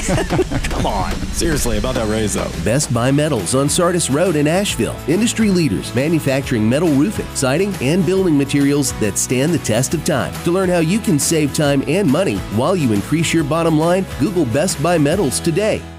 Come on. Seriously, about that raise, though. Best Buy Metals on Sardis Road in Asheville. Industry leaders manufacturing metal roofing, siding, and building materials that stand the test of time. To learn how you can save time and money while you increase your bottom line, Google Best Buy Metals today.